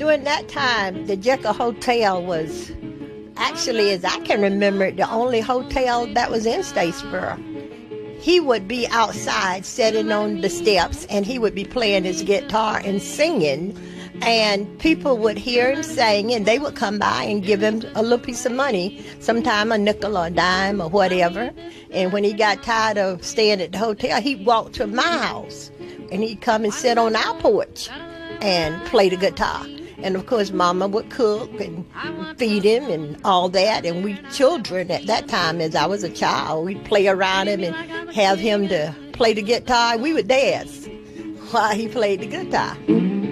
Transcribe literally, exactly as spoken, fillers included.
during that time, the Jekyll Hotel was actually, as I can remember it, the only hotel that was in Statesboro. He would be outside sitting on the steps, and he would be playing his guitar and singing, and people would hear him sing, and they would come by and give him a little piece of money, sometime a nickel or a dime or whatever. And when he got tired of staying at the hotel, he'd walk to my house, and he'd come and sit on our porch and play the guitar. And of course, Mama would cook and feed him and all that. And we children at that time, as I was a child, we'd play around him and have him to play the guitar. We would dance while he played the guitar.